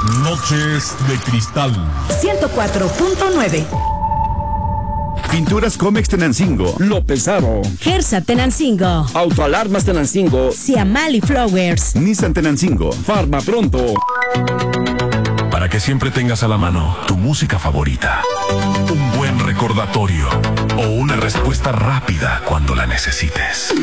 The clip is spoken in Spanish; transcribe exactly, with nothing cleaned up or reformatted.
Noches de Cristal ciento cuatro punto nueve. Pinturas Comex Tenancingo, Lo Pesaro, Gersa Tenancingo, Autoalarmas Tenancingo, Siamali Flowers, Nissan Tenancingo, Farma Pronto. Para que siempre tengas a la mano tu música favorita, un buen recordatorio o una respuesta rápida cuando la necesites.